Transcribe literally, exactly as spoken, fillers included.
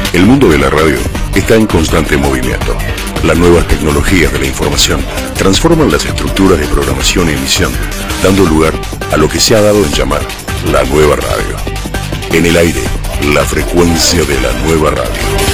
El mundo de la radio está en constante movimiento. Las nuevas tecnologías de la información transforman las estructuras de programación y emisión, dando lugar a lo que se ha dado en llamar la nueva radio. En el aire, la frecuencia de la nueva radio.